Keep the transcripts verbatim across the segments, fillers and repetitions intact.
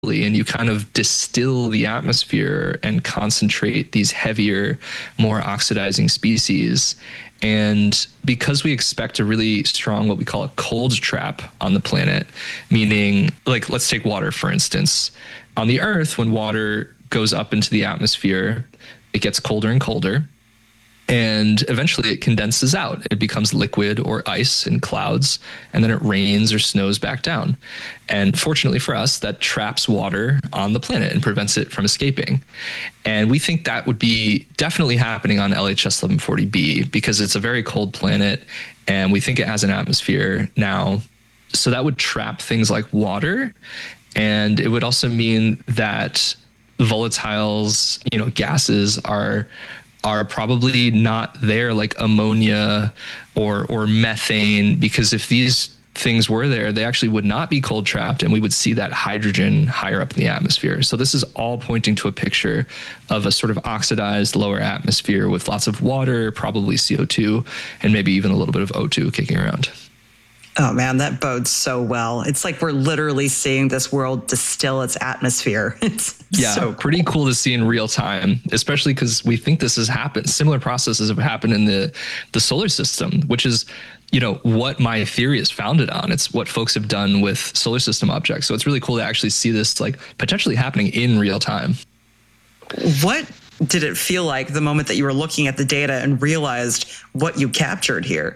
and you kind of distill the atmosphere and concentrate these heavier, more oxidizing species. And because we expect a really strong, what we call a cold trap on the planet, meaning, like, let's take water, for instance. On the Earth, when water goes up into the atmosphere, it gets colder and colder. And eventually it condenses out. It becomes liquid or ice in clouds, and then it rains or snows back down. And fortunately for us, that traps water on the planet and prevents it from escaping. And we think that would be definitely happening on L H S eleven forty b because it's a very cold planet, and we think it has an atmosphere now. So that would trap things like water. And it would also mean that volatiles, you know, gases are are probably not there, like ammonia or or methane, because if these things were there, they actually would not be cold trapped, and we would see that hydrogen higher up in the atmosphere. So this is all pointing to a picture of a sort of oxidized lower atmosphere with lots of water, probably C O two, and maybe even a little bit of O two kicking around. Oh man, that bodes so well. It's like we're literally seeing this world distill its atmosphere. It's yeah, so cool. Pretty cool to see in real time, especially because we think this has happened. Similar processes have happened in the, the solar system, which is, you know, what my theory is founded on. It's what folks have done with solar system objects. So it's really cool to actually see this like potentially happening in real time. What did it feel like the moment that you were looking at the data and realized what you captured here?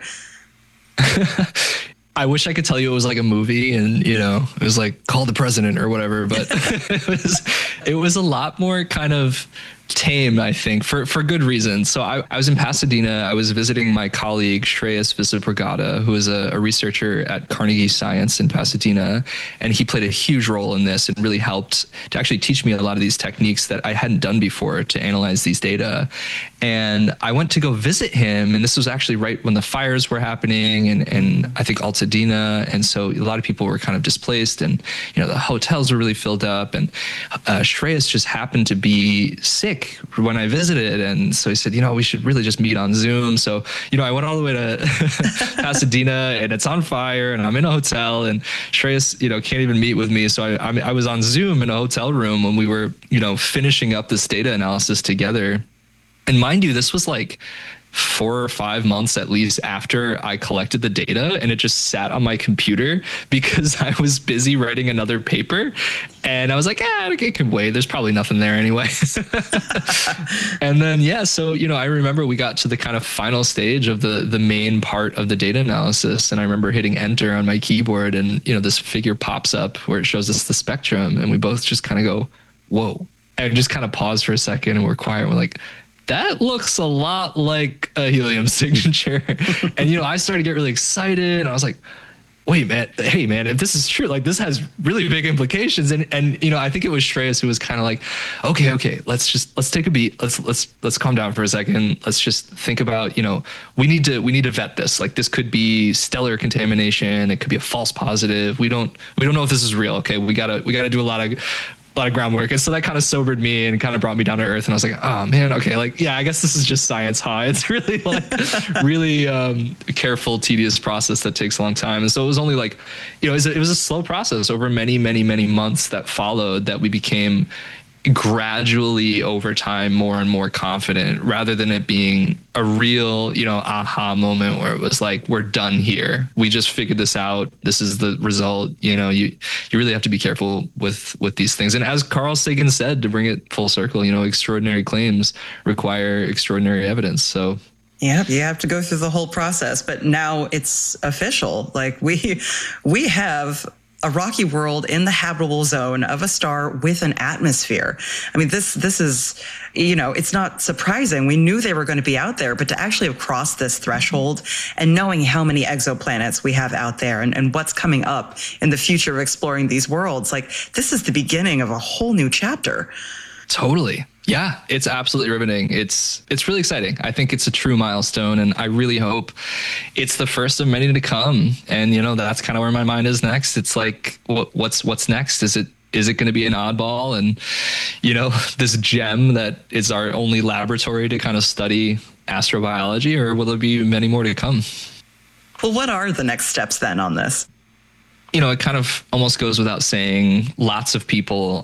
I wish I could tell you it was like a movie and, you know, it was like Call the President or whatever, but it was it was a lot more kind of tame, I think, for, for good reason. So I, I was in Pasadena. I was visiting my colleague, Shreyas Visapragada, who is a, a researcher at Carnegie Science in Pasadena. And he played a huge role in this and really helped to actually teach me a lot of these techniques that I hadn't done before to analyze these data. And I went to go visit him. And this was actually right when the fires were happening and, and I think Altadena. And so a lot of people were kind of displaced and, you know, the hotels were really filled up. And uh, Shreyas just happened to be sick when I visited. And so he said, you know, we should really just meet on Zoom. So, you know, I went all the way to Pasadena and it's on fire and I'm in a hotel and Shreyas, you know, can't even meet with me. So I, I, I was on Zoom in a hotel room when we were, you know, finishing up this data analysis together. And mind you, this was like four or five months at least after I collected the data, and it just sat on my computer because I was busy writing another paper. And I was like, ah, it can wait. There's probably nothing there anyway. And then, yeah, so, you know, I remember we got to the kind of final stage of the, the main part of the data analysis. And I remember hitting enter on my keyboard and, you know, this figure pops up where it shows us the spectrum. And we both just kind of go, whoa, and just kind of pause for a second and we're quiet. We're like, that looks a lot like a helium signature. And, you know, I started to get really excited and I was like, wait, man, hey, man, if this is true, like this has really big implications. And, and, you know, I think it was Shreyas who was kind of like, okay, okay, let's just, let's take a beat. Let's, let's, let's calm down for a second. Let's just think about, you know, we need to, we need to vet this. Like this could be stellar contamination. It could be a false positive. We don't, we don't know if this is real. Okay. We gotta, we gotta do a lot of, a lot of groundwork. And so that kind of sobered me and kind of brought me down to earth. And I was like, oh man, okay. Like, yeah, I guess this is just science, huh? It's really like really um, careful, tedious process that takes a long time. And so it was only like, you know, it was, a, it was a slow process over many, many, many months that followed that we became gradually over time more and more confident rather than it being a real, you know, aha moment where it was like, we're done here. We just figured this out. This is the result. You know, you, you really have to be careful with, with these things. And as Carl Sagan said, to bring it full circle, you know, extraordinary claims require extraordinary evidence. So yeah, you have to go through the whole process, but now it's official. Like we, we have a rocky world in the habitable zone of a star with an atmosphere. I mean, this this is, you know, it's not surprising. We knew they were going to be out there, but to actually have crossed this threshold and knowing how many exoplanets we have out there and, and what's coming up in the future of exploring these worlds, like this is the beginning of a whole new chapter. Totally. Yeah, it's absolutely riveting. It's it's really exciting. I think it's a true milestone, and I really hope it's the first of many to come. And you know, that's kind of where my mind is next. It's like, what, what's what's next? Is it is it going to be an oddball and, you know, this gem that is our only laboratory to kind of study astrobiology, or will there be many more to come? Well, what are the next steps then on this? you know, it kind of almost goes without saying, lots of people